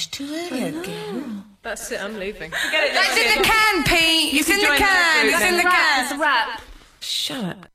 Gosh, too early again. That's it, I'm leaving. That's in the can, Pete. It's in the can. It's in the can. It's a wrap. Shut up.